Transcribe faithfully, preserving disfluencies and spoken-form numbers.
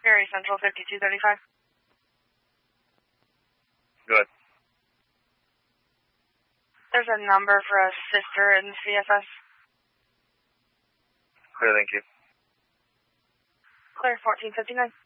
Gary Central fifty-two thirty-five. Good. There's a number for a sister in C F S. Clear, thank you. Clear fourteen fifty-nine.